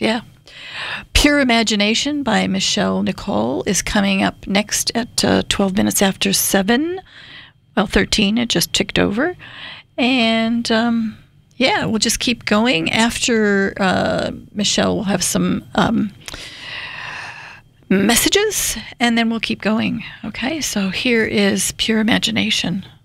Yeah. Pure Imagination by Michelle Nicole is coming up next at 12 minutes after 7. Well, 13. It just ticked over. And, yeah, we'll just keep going. After Michelle, we'll have some messages, and then we'll keep going. Okay, so here is Pure Imagination.